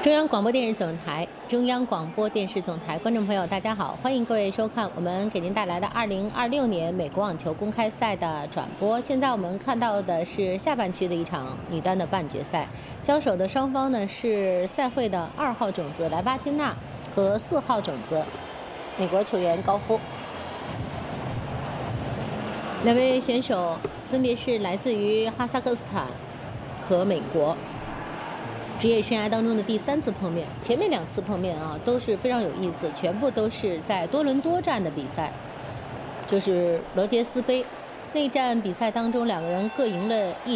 中央广播电视总台，中央广播电视总台观众朋友，大家好，欢迎各位收看我们给您带来的2026年美国网球公开赛的转播。现在我们看到的是下半区的一场女单的半决赛，交手的双方呢是赛会的2号种子莱巴金娜和4号种子美国球员高夫。两位选手分别是来自于哈萨克斯坦和美国。职业生涯当中的第3次碰面，前面2次碰面啊都是非常有意思，全部都是在多伦多站的比赛，就是罗杰斯杯内战比赛当中，2个人各赢了1